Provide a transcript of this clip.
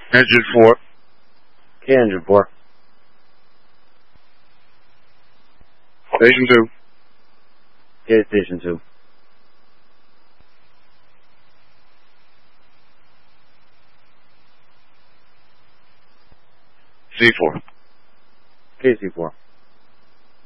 Engine 4. Okay, engine 4. Station 2. Okay, station 2. C4. Okay, C4.